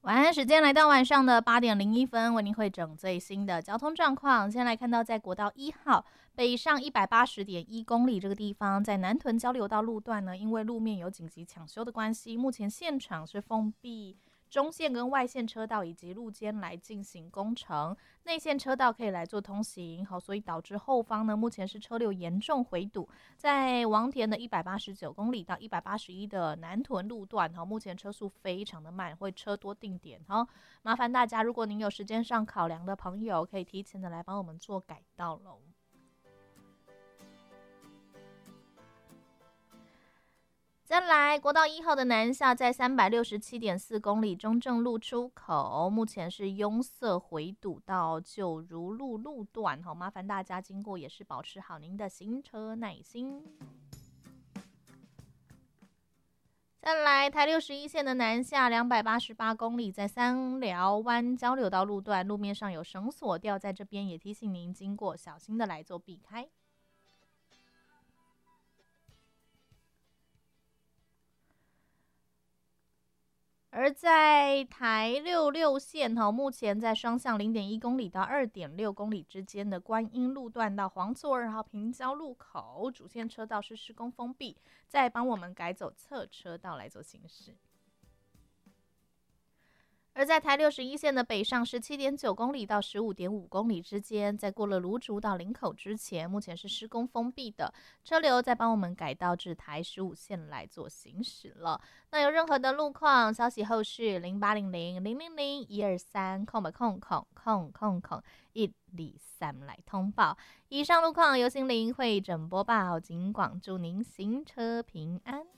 晚安时间来到晚上的8:01，为您汇整最新的交通状况。先来看到在国道1号北上180.1公里这个地方，在南屯交流道路段呢，因为路面有紧急抢修的关系，目前现场是封闭中线跟外线车道以及路肩来进行工程，内线车道可以来做通行，好，所以导致后方呢目前是车流严重回堵，在王田的189公里到181的南屯路段，目前车速非常的慢，会车多定点，麻烦大家，如果您有时间上考量的朋友，可以提前的来帮我们做改道喽。再来，国道1号的南下在367.4公里中正路出口，目前是拥塞回堵到九如路路段，麻烦大家经过也是保持好您的行车耐心。再来，台61线的南下288公里，在三寮湾交流道路段，路面上有绳索吊在这边，也提醒您经过小心的来做避开。而在台66线，目前在双向0.1公里到2.6公里之间的观音路段到黄厝2号平交路口，主线车道是施工封闭，再帮我们改走侧车道来做行驶。而在台61线的北上17.9公里到15.5公里之间，在过了芦竹到林口之前，目前是施工封闭的，车流再帮我们改道至台15线来做行驶了。那有任何的路况消息，后续0800-000-123-123来通报。以上路况由心灵会诊播报，尽广祝您行车平安。